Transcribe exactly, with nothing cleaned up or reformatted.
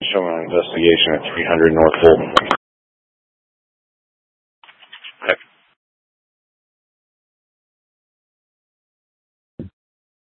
Showing an investigation at three hundred North Fulton.